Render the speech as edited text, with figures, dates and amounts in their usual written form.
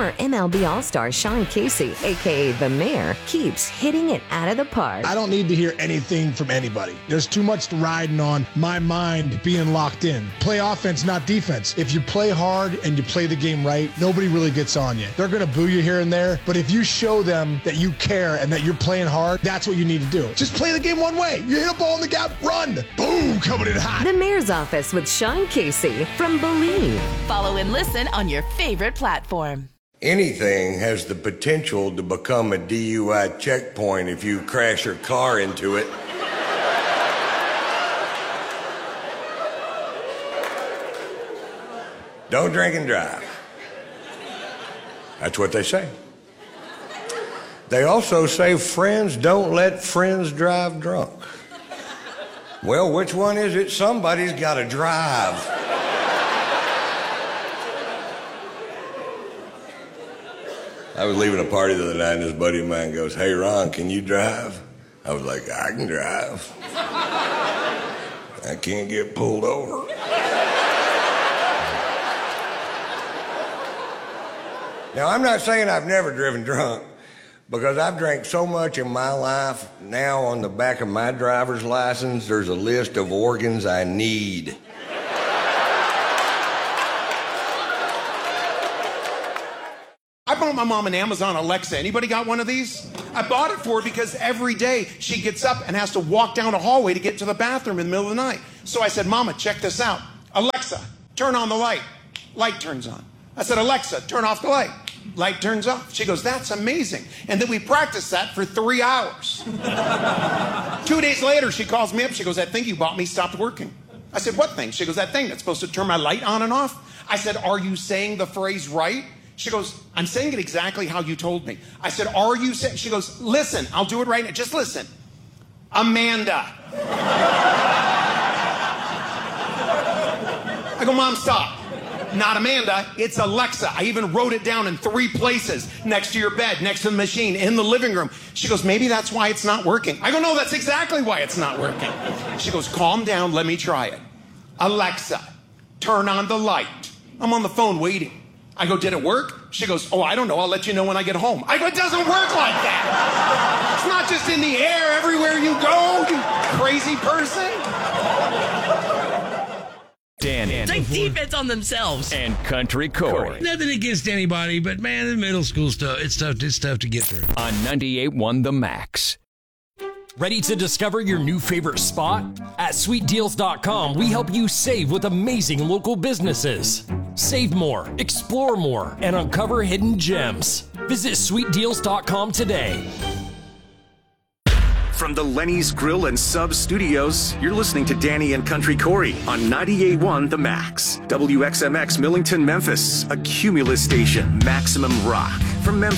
Former MLB All-Star Sean Casey, a.k.a. The Mayor, keeps hitting it out of the park. I don't need to hear anything from anybody. There's too much riding on my mind being locked in. Play offense, not defense. If you play hard and you play the game right, nobody really gets on you. They're going to boo you here and there, but if you show them that you care and that you're playing hard, that's what you need to do. Just play the game one way. You hit a ball in the gap, run. Boom, coming in hot. The Mayor's Office with Sean Casey from Believe. Follow and listen on your favorite platform. Anything has the potential to become a DUI checkpoint if you crash your car into it. Don't drink and drive. That's what they say. They also say friends don't let friends drive drunk. Well, which one is it? Somebody's got to drive. I was leaving a party the other night and this buddy of mine goes, "Hey, Ron, can you drive?" I was like, "I can drive. I can't get pulled over." Now, I'm not saying I've never driven drunk, because I've drank so much in my life. Now on the back of my driver's license, there's a list of organs I need. I bought my mom an Amazon Alexa. Anybody got one of these? I bought it for her because every day she gets up and has to walk down a hallway to get to the bathroom in the middle of the night. So I said, "Mama, check this out. Alexa, turn on the light." Light turns on. I said, "Alexa, turn off the light." Light turns off. She goes, "That's amazing." And then we practiced that for 3 hours. 2 days later, she calls me up. She goes, "That thing you bought me stopped working." I said, "What thing?" She goes, "That thing that's supposed to turn my light on and off." I said, "Are you saying the phrase right?" She goes, "I'm saying it exactly how you told me." I said, "Are you saying?" She goes, "Listen, I'll do it right now. Just listen. Amanda." I go, "Mom, stop. Not Amanda, it's Alexa. I even wrote it down in 3 places, next to your bed, next to the machine, in the living room." She goes, "Maybe that's why it's not working." I go, "No, that's exactly why it's not working." She goes, "Calm down, let me try it. Alexa, turn on the light." I'm on the phone waiting. I go, "Did it work?" She goes, "Oh, I don't know. I'll let you know when I get home." I go, "It doesn't work like that. It's not just in the air everywhere you go, you crazy person." Danny. It's like defense on themselves. And Country Corey. Nothing against anybody, but man, the middle school stuff, it's tough to get through. On 98.1 The Max. Ready to discover your new favorite spot? At SweetDeals.com, we help you save with amazing local businesses. Save more, explore more, and uncover hidden gems. Visit SweetDeals.com today. From the Lenny's Grill and Sub Studios, you're listening to Danny and Country Corey on 98.1 The Max. WXMX Millington, Memphis, a Cumulus station, Maximum Rock. From Memphis.